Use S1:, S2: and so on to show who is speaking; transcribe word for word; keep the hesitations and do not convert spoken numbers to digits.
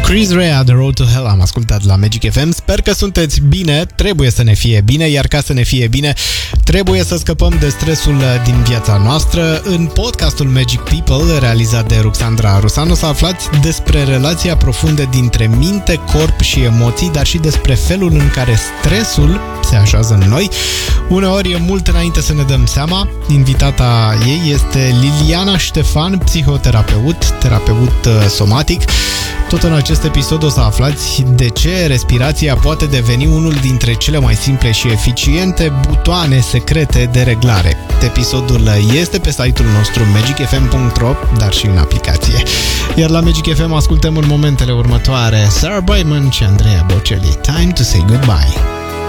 S1: Chris Rea, The Road to Hell, am ascultat la Magic F M. Sper că sunteți bine, trebuie să ne fie bine, iar ca să ne fie bine, trebuie să scăpăm de stresul din viața noastră. În podcastul Magic People, realizat de Ruxandra Rusanu, să aflați despre relația profundă dintre minte, corp și emoții, dar și despre felul în care stresul se așează în noi. Uneori e mult înainte să ne dăm seama. Invitata ei este Liliana Ștefan, psihoterapeut, terapeut somatic. Tot în acest episod o să aflați de ce respirația poate deveni unul dintre cele mai simple și eficiente butoane secrete de reglare. Episodul este pe site-ul nostru magic f m punct r o, dar și în aplicație. Iar la Magic F M ascultăm în momentele următoare Sarah Brightman și Andrea Bocelli. Time to say goodbye.